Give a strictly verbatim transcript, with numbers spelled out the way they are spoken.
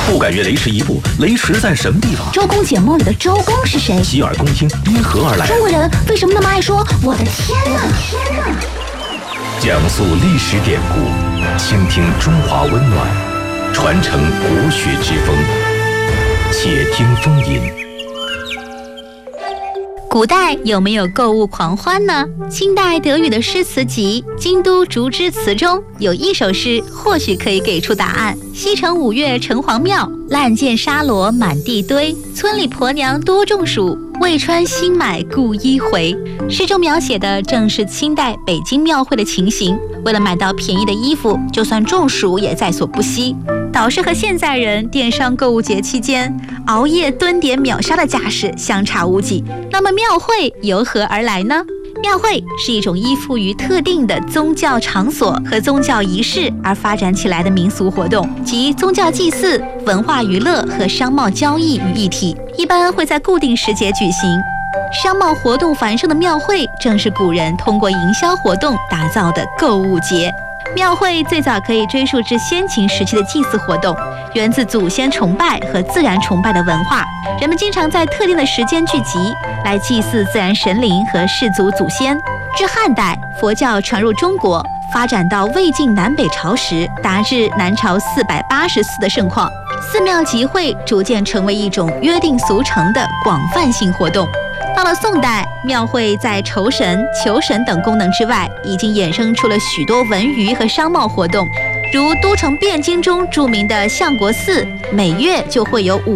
不敢越雷池一步，雷池在什么地方？ 周公解梦里的周公是谁？ 洗耳恭听，因何而来？ 中国人为什么那么爱说我的天哪？天哪！ 讲述历史典故，倾听中华温暖，传承国学之风。且听风吟。 古代有没有购物狂欢呢？清代德语的诗词集《京都竹枝词》中有一首诗，或许可以给出答案。西城五月城隍庙，烂箭沙罗满地堆。村里婆娘多中暑，未穿新买故衣回。诗中描写的正是清代北京庙会的情形。为了买到便宜的衣服，就算中暑也在所不惜。倒是和现在人电商购物节期间熬夜蹲点秒杀的架势相差无几。那么庙会由何而来呢？庙会是一种依附于特定的宗教场所和宗教仪式而发展起来的民俗活动，集宗教祭祀、文化娱乐和商贸交易于一体，一般会在固定时节举行。商贸活动繁盛的庙会，正是古人通过营销活动打造的购物节。庙会最早可以追溯至先秦时期的祭祀活动，源自祖先崇拜和自然崇拜的文化。人们经常在特定的时间聚集，来祭祀自然神灵和氏族祖先。至汉代，佛教传入中国，发展到魏晋南北朝时，达至南朝四百八十寺的盛况。寺庙集会逐渐成为一种约定俗成的广泛性活动。到了宋代，庙会在酬神、求神等功能之外，已经衍生出了许多文娱和商贸活动，如都城汴京中著名的相国寺，每月就会有五